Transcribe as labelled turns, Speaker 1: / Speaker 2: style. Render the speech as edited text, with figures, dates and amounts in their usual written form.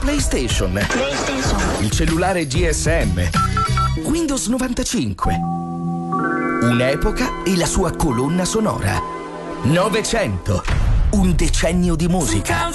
Speaker 1: PlayStation. Il cellulare GSM. Windows 95. Un'epoca e la sua colonna sonora. 900. Un decennio di musica.